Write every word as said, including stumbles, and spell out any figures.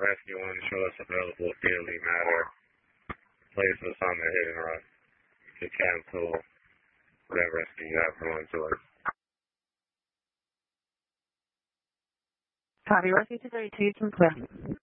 rescue one to show us available daily matter. Place us on the hit and run. To cancel whatever rescue you have going to us. Copy, rescue two thirty-two, from clear.